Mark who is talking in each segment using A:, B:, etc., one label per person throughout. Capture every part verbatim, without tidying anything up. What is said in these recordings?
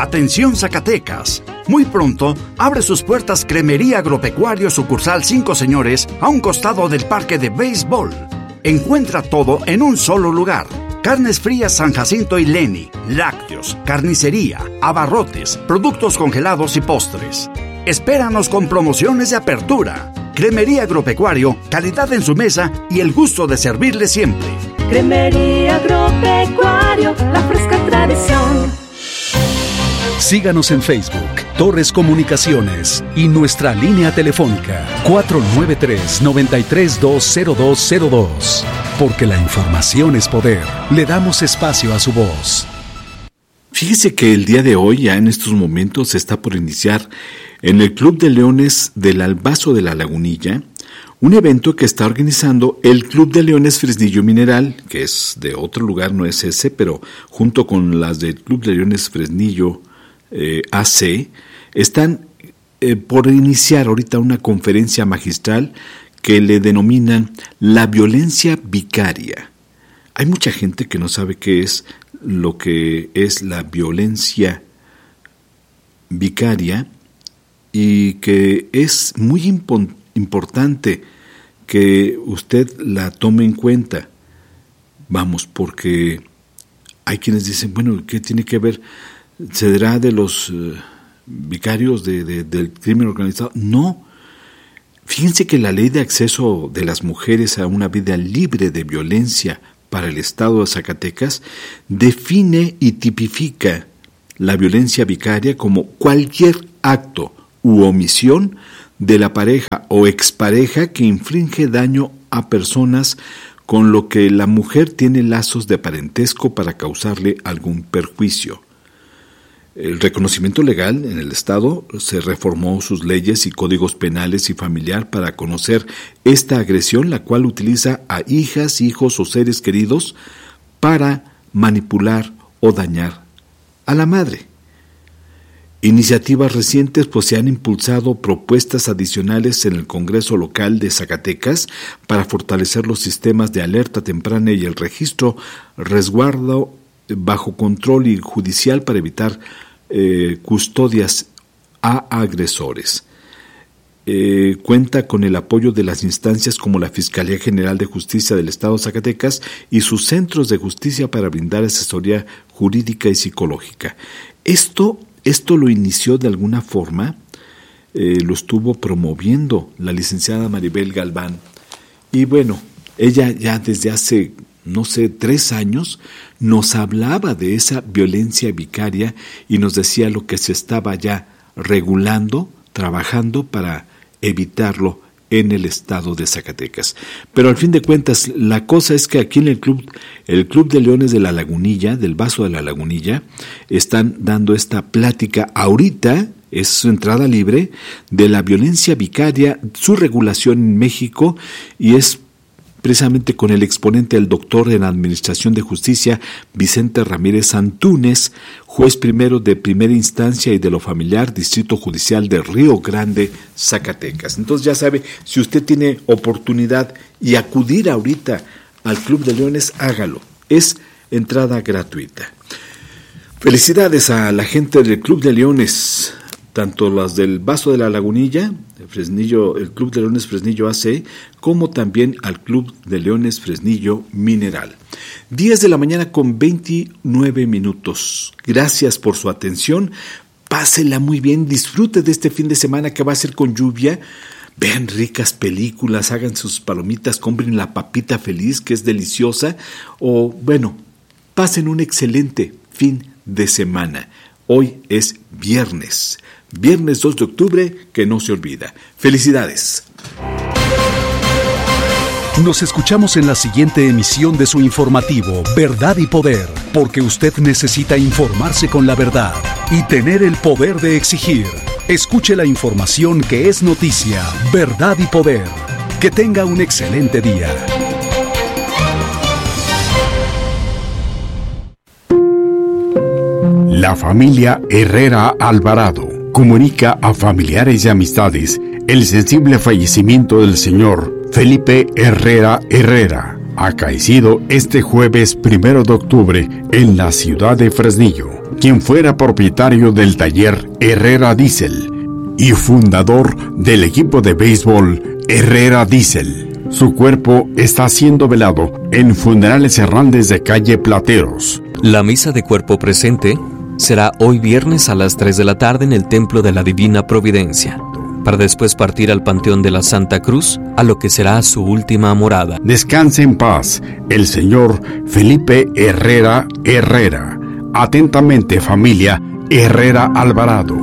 A: Atención Zacatecas. Muy pronto abre sus puertas Cremería Agropecuario sucursal Cinco Señores a un costado del parque de béisbol. Encuentra todo en un solo lugar. Carnes frías San Jacinto y Leni, lácteos, carnicería, abarrotes, productos congelados y postres. Espéranos con promociones de apertura. Cremería Agropecuario, calidad en su mesa y el gusto de servirle siempre.
B: Cremería Agropecuario, la fresca tradición.
C: Síganos en Facebook, Torres Comunicaciones y nuestra línea telefónica cuatro nueve tres, nueve tres dos, cero dos cero dos. Porque la información es poder. Le damos espacio a su voz.
D: Fíjese que el día de hoy, ya en estos momentos, está por iniciar en el Club de Leones del Albazo de la Lagunilla un evento que está organizando el Club de Leones Fresnillo Mineral, que es de otro lugar, no es ese, pero junto con las del Club de Leones Fresnillo eh, A C, están eh, por iniciar ahorita una conferencia magistral que le denominan la violencia vicaria. Hay mucha gente que no sabe qué es lo que es la violencia vicaria y que es muy impo- importante que usted la tome en cuenta. Vamos, porque hay quienes dicen, bueno, ¿qué tiene que ver? ¿Será de los uh, vicarios de, de, del crimen organizado? No. Fíjense que la ley de acceso de las mujeres a una vida libre de violencia para el Estado de Zacatecas define y tipifica la violencia vicaria como cualquier acto u omisión de la pareja o expareja que inflige daño a personas con lo que la mujer tiene lazos de parentesco para causarle algún perjuicio. El reconocimiento legal en el Estado se reformó sus leyes y códigos penales y familiar para conocer esta agresión, la cual utiliza a hijas, hijos o seres queridos para manipular o dañar a la madre. Iniciativas recientes pues se han impulsado propuestas adicionales en el Congreso Local de Zacatecas para fortalecer los sistemas de alerta temprana y el registro, resguardo bajo control y judicial para evitar eh, custodias a agresores. Eh, cuenta con el apoyo de las instancias como la Fiscalía General de Justicia del Estado de Zacatecas y sus centros de justicia para brindar asesoría jurídica y psicológica. Esto, esto lo inició de alguna forma, eh, lo estuvo promoviendo la licenciada Maribel Galván. Y bueno, ella ya desde hace, no sé, tres años, nos hablaba de esa violencia vicaria y nos decía lo que se estaba ya regulando, trabajando para evitarlo en el estado de Zacatecas. Pero al fin de cuentas, la cosa es que aquí en el club, el Club de Leones de la Lagunilla, del Bazo de la Lagunilla, están dando esta plática ahorita, es su entrada libre, de la violencia vicaria, su regulación en México, y es precisamente con el exponente, el doctor en Administración de Justicia, Vicente Ramírez Antúnez, juez primero de primera instancia y de lo familiar, Distrito Judicial de Río Grande, Zacatecas. Entonces ya sabe, si usted tiene oportunidad y acudir ahorita al Club de Leones, hágalo. Es entrada gratuita. Felicidades a la gente del Club de Leones, tanto las del Bazo de la Lagunilla, el Fresnillo, el Club de Leones Fresnillo A C, como también al Club de Leones Fresnillo Mineral. diez de la mañana con veintinueve minutos. Gracias por su atención. Pásela muy bien, disfrute de este fin de semana que va a ser con lluvia. Vean ricas películas, hagan sus palomitas, compren la papita feliz que es deliciosa. O bueno, pasen un excelente fin de semana. Hoy es viernes. Viernes dos de octubre, que no se olvida. ¡Felicidades!
C: Nos escuchamos en la siguiente emisión de su informativo Verdad y Poder, porque usted necesita informarse con la verdad y tener el poder de exigir. Escuche la información que es noticia, Verdad y Poder. Que tenga un excelente día.
E: La familia Herrera Alvarado comunica a familiares y amistades el sensible fallecimiento del señor Felipe Herrera Herrera, acaecido este jueves primero de octubre en la ciudad de Fresnillo, quien fuera propietario del taller Herrera Diesel y fundador del equipo de béisbol Herrera Diesel. Su cuerpo está siendo velado en Funerales Hernández de calle Plateros.
F: La misa de cuerpo presente será hoy viernes a las tres de la tarde en el Templo de la Divina Providencia, para después partir al Panteón de la Santa Cruz, a lo que será su última morada.
E: Descanse en paz el señor Felipe Herrera Herrera. Atentamente, familia Herrera Alvarado.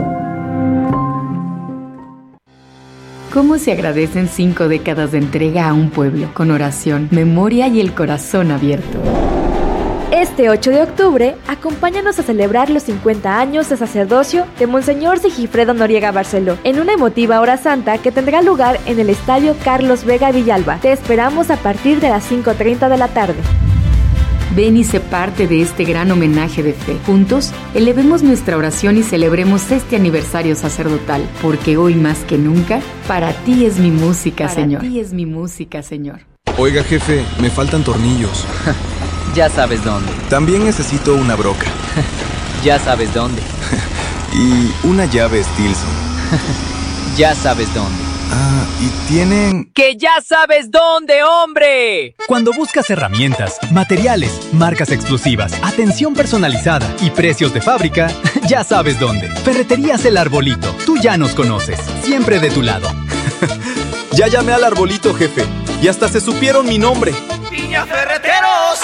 G: ¿Cómo se agradecen cinco décadas de entrega a un pueblo, con oración, memoria y el corazón abierto?
H: Este ocho de octubre, acompáñanos a celebrar los cincuenta años de sacerdocio de Monseñor Sigifredo Noriega Barceló, en una emotiva hora santa que tendrá lugar en el Estadio Carlos Vega Villalba. Te esperamos a partir de las cinco treinta de la tarde.
G: Ven y sé parte de este gran homenaje de fe. Juntos, elevemos nuestra oración y celebremos este aniversario sacerdotal, porque hoy más que nunca, para ti es mi música, para Señor. Para ti es mi música, Señor.
I: Oiga, jefe, me faltan tornillos.
J: Ya sabes dónde.
I: También necesito una broca.
J: Ya sabes dónde.
I: Y una llave Stilson.
J: Ya sabes dónde.
I: Ah, y tienen...
J: ¡Que ya sabes dónde, hombre!
K: Cuando buscas herramientas, materiales, marcas exclusivas, atención personalizada y precios de fábrica, ya sabes dónde. Ferreterías El Arbolito. Tú ya nos conoces. Siempre de tu lado.
I: Ya llamé al Arbolito, jefe. Y hasta se supieron mi nombre.
L: ¡Viña Ferreteros!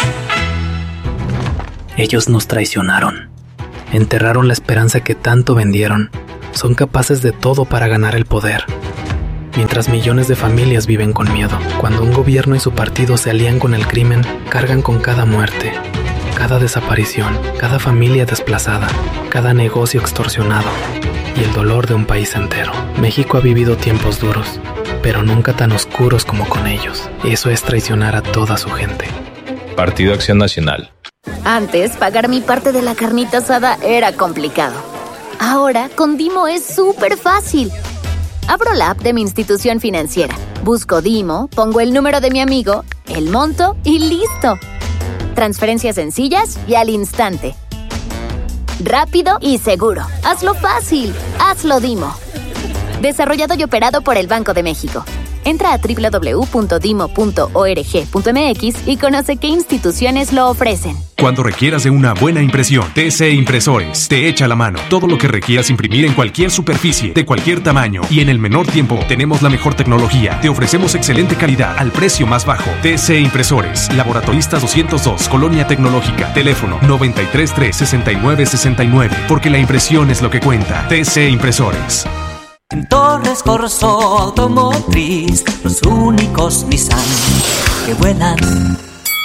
M: Ellos nos traicionaron. Enterraron la esperanza que tanto vendieron. Son capaces de todo para ganar el poder. Mientras millones de familias viven con miedo. Cuando un gobierno y su partido se alían con el crimen, cargan con cada muerte, cada desaparición, cada familia desplazada, cada negocio extorsionado y el dolor de un país entero. México ha vivido tiempos duros, pero nunca tan oscuros como con ellos. Eso es traicionar a toda su gente.
N: Partido Acción Nacional.
O: Antes, pagar mi parte de la carnita asada era complicado. Ahora, con Dimo es súper fácil. Abro la app de mi institución financiera, busco Dimo, pongo el número de mi amigo, el monto y ¡listo! Transferencias sencillas y al instante. Rápido y seguro. Hazlo fácil. Hazlo Dimo. Desarrollado y operado por el Banco de México. Entra a doble u doble u doble u punto dimo punto org punto m x y conoce qué instituciones lo ofrecen.
P: Cuando requieras de una buena impresión, T C Impresores te echa la mano. Todo lo que requieras imprimir en cualquier superficie, de cualquier tamaño y en el menor tiempo, tenemos la mejor tecnología. Te ofrecemos excelente calidad al precio más bajo. T C Impresores, Laboratoristas doscientos dos, Colonia Tecnológica. Teléfono noventa y tres tres sesenta y nueve sesenta y nueve, porque la impresión es lo que cuenta. T C Impresores.
Q: En Torres Corso Automotriz, los únicos Nissan que vuelan.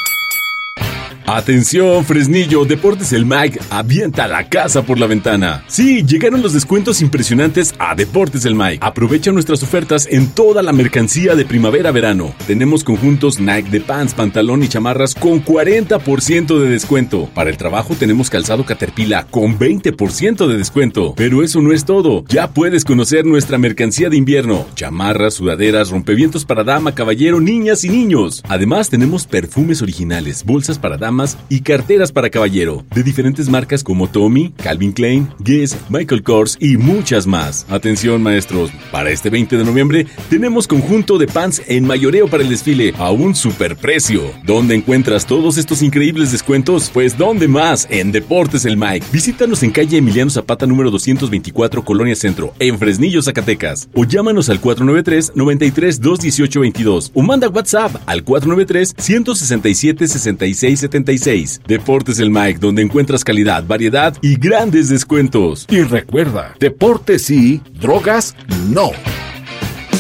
R: Atención, Fresnillo, Deportes El Mike avienta la casa por la ventana. Sí, llegaron los descuentos impresionantes a Deportes El Mike. Aprovecha nuestras ofertas en toda la mercancía de primavera-verano. Tenemos conjuntos Nike de pants, pantalón y chamarras con cuarenta por ciento de descuento. Para el trabajo tenemos calzado Caterpillar con veinte por ciento de descuento. Pero eso no es todo. Ya puedes conocer nuestra mercancía de invierno. Chamarras, sudaderas, rompevientos para dama, caballero, niñas y niños. Además tenemos perfumes originales, bolsas para dama y carteras para caballero, de diferentes marcas como Tommy, Calvin Klein, Guess, Michael Kors y muchas más. Atención, maestros, para este veinte de noviembre tenemos conjunto de pants en mayoreo para el desfile a un superprecio. ¿Dónde encuentras todos estos increíbles descuentos? Pues ¿dónde más? En Deportes El Mike. Visítanos en calle Emiliano Zapata número doscientos veinticuatro, Colonia Centro, en Fresnillo, Zacatecas. O llámanos al cuatro nueve tres, noventa y tres, doscientos dieciocho, veintidós o manda WhatsApp al cuatro nueve tres, ciento sesenta y siete, sesenta y seis, setenta y seis. Deportes El Mike, donde encuentras calidad, variedad y grandes descuentos.
C: Y recuerda, deportes sí, drogas no.